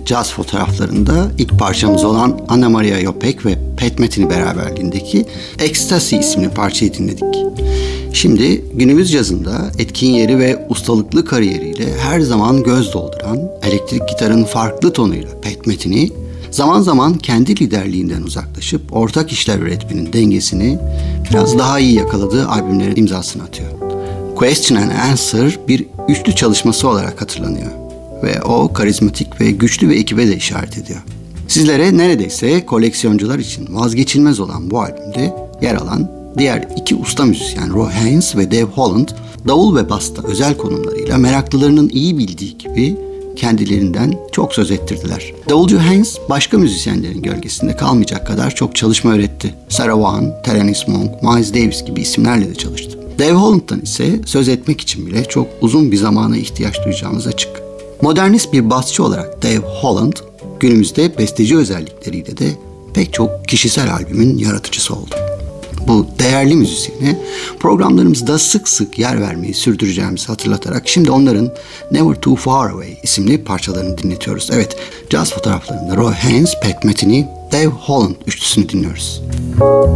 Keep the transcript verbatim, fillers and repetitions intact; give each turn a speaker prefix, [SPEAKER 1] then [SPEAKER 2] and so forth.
[SPEAKER 1] caz fotoğraflarında ilk parçamız olan Anna Maria Jopek ve Pat Metheny beraberliğindeki Ecstasy isimli parçayı dinledik. Şimdi günümüz cazında etkin yeri ve ustalıklı kariyeriyle her zaman göz dolduran elektrik gitarın farklı tonuyla Pat Metheny, zaman zaman kendi liderliğinden uzaklaşıp ortak işler üretmenin dengesini biraz daha iyi yakaladığı albümlere imzasını atıyor. Question and Answer bir üçlü çalışması olarak hatırlanıyor ve o karizmatik ve güçlü bir ekibe de işaret ediyor. Sizlere neredeyse koleksiyoncular için vazgeçilmez olan bu albümde yer alan diğer iki usta müzisyen Roy Haynes ve Dave Holland, davul ve basta özel konumlarıyla meraklılarının iyi bildiği gibi kendilerinden çok söz ettirdiler. Davulcu Haynes başka müzisyenlerin gölgesinde kalmayacak kadar çok çalışma öğretti. Sarah Vaughan, Thelonious Monk, Miles Davis gibi isimlerle de çalıştı. Dave Holland'dan ise söz etmek için bile çok uzun bir zamana ihtiyaç duyacağımız açık. Modernist bir basçı olarak Dave Holland, günümüzde besteci özellikleriyle de pek çok kişisel albümün yaratıcısı oldu. Bu değerli müzisyene programlarımızda sık sık yer vermeyi sürdüreceğimizi hatırlatarak şimdi onların Never Too Far Away isimli parçalarını dinletiyoruz. Evet, caz fotoğraflarında Roy Haynes, Pat Metheny, Dave Holland üçlüsünü dinliyoruz.